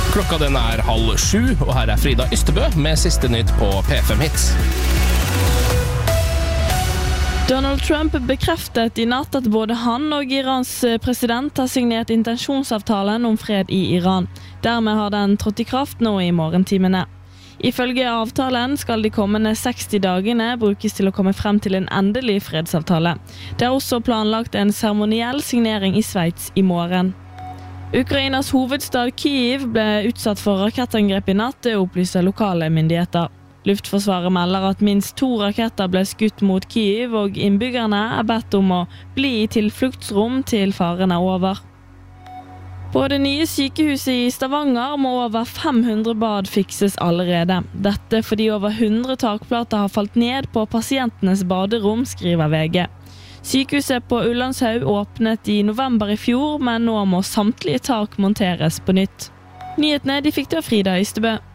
Klokka den 6:30, og her Frida Ystebø med siste nytt på P5 Hits. Donald Trump bekreftet i natt at både han og Irans president har signert intensjonsavtalen om fred i Iran. Dermed har den trådt i kraft nå i morgentimene. Ifølge avtalen skal de kommende 60 dagene brukes til å komme frem til en endelig fredsavtale. Det er også planlagt en seremoniell signering i Sveits i morgen. Ukrainas hovedstad Kyiv ble utsatt for rakettangrep i natt, det opplyser lokale myndigheter. Luftforsvaret melder at minst 2 raketter ble skutt mot Kyiv, og innbyggerne bedt om å bli i tilfluktsrom til faren over. På det nye sykehuset i Stavanger må over 500 bad fikses allerede. Dette fordi over 100 takplater har falt ned på pasientenes baderom, skriver VG. Sykehuset på Ullandshaug åpnet i november i fjor, men nå må samtlige tak monteres på nytt. Nyhetene de fikk du av Frida Ystebø.